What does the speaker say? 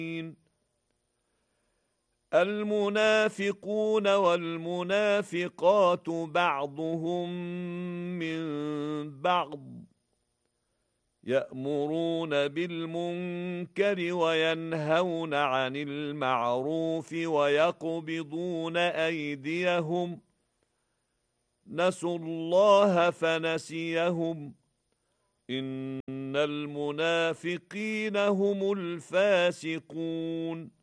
المنافقون والمنافقات بعضهم من بعض يأمرون بالمنكر وينهون عن المعروف ويقبضون أيديهم نسوا الله فنسيهم إن المنافقين هم الفاسقون